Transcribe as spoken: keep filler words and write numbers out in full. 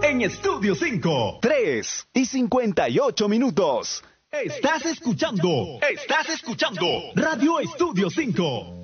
en Estudio cinco. tres y cincuenta y ocho minutos. Estás escuchando, estás escuchando Radio Estudio cinco.